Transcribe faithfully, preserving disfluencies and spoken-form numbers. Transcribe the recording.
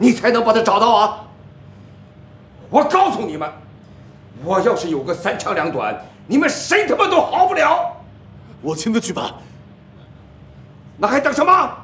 你才能把他找到啊！我告诉你们，我要是有个三长两短，你们谁他妈都好不了。 我亲自去办。 那还等什么？